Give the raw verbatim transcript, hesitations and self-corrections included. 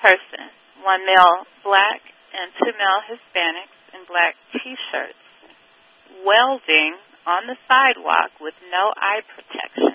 person, one male black and two male Hispanics in black T-shirts, welding on the sidewalk with no eye protection.